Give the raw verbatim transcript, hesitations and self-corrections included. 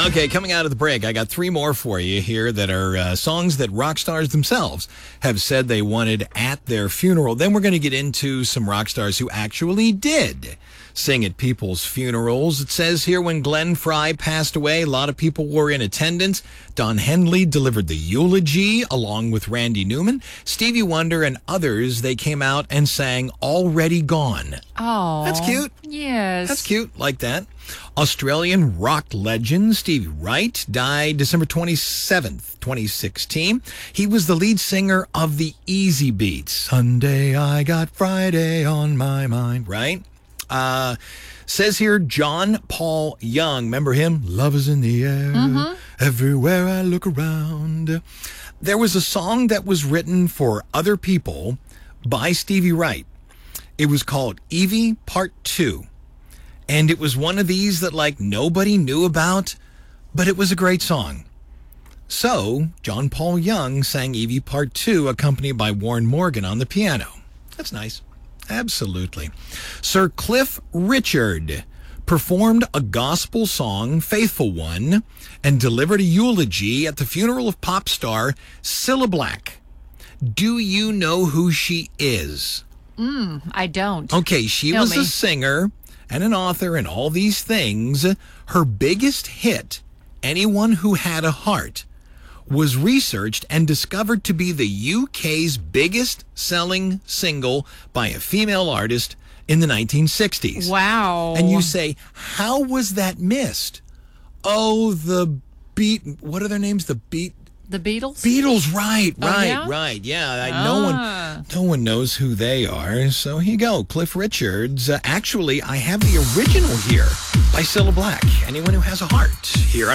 Okay, coming out of the break, I got three more for you here that are uh, songs that rock stars themselves have said they wanted at their funeral. Then we're going to get into some rock stars who actually did sing at people's funerals. It says here when Glenn Frey passed away, a lot of people were in attendance. Don Henley delivered the eulogy along with Randy Newman. Stevie Wonder and others, they came out and sang Already Gone. Oh. That's cute. Yes. That's cute, like that. Australian rock legend Stevie Wright died December twenty-seventh, twenty sixteen. He was the lead singer of the Easy Beats. Sunday I got Friday on my mind, right? Uh, says here John Paul Young. Remember him? Love is in the air. Mm-hmm. Everywhere I look around. There was a song that was written for other people by Stevie Wright. It was called Evie Part two. And it was one of these that, like, nobody knew about, but it was a great song. So, John Paul Young sang Evie Part two, accompanied by Warren Morgan on the piano. That's nice. Absolutely. Sir Cliff Richard performed a gospel song, Faithful One, and delivered a eulogy at the funeral of pop star Cilla Black. Do you know who she is? Mm, I don't. Okay, she Tell was me. a singer and an author and all these things. Her biggest hit, Anyone Who Had a Heart, was researched and discovered to be the U K's biggest selling single by a female artist in the nineteen sixties. Wow. And you say, how was that missed? Oh, the beat, what are their names? The beat, The Beatles? Beatles, right, Oh, right, yeah? right. Yeah, I, no Ah. one no one knows who they are. So here you go, Cliff Richards. Uh, actually, I have the original here by Cilla Black. Anyone Who Has a Heart here on